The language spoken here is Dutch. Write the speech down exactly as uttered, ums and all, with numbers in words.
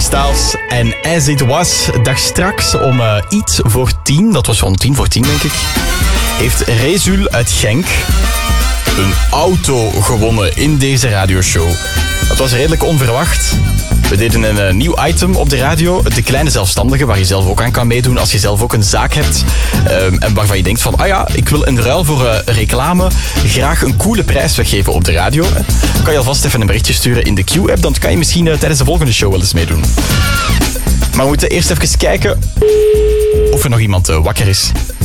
Styles en As It Was. Dag straks om uh, iets voor tien, dat was van tien voor tien denk ik, heeft Rezul uit Genk een auto gewonnen in deze radioshow. Dat was redelijk onverwacht. We deden een uh, nieuw item op de radio, de kleine zelfstandige, waar je zelf ook aan kan meedoen als je zelf ook een zaak hebt. Um, en waarvan je denkt van, ah ja, ik wil in ruil voor uh, reclame graag een coole prijs weggeven op de radio. Dan kan je alvast even een berichtje sturen in de Q-app, dan kan je misschien uh, tijdens de volgende show wel eens meedoen. Maar we moeten eerst even kijken of er nog iemand uh, wakker is.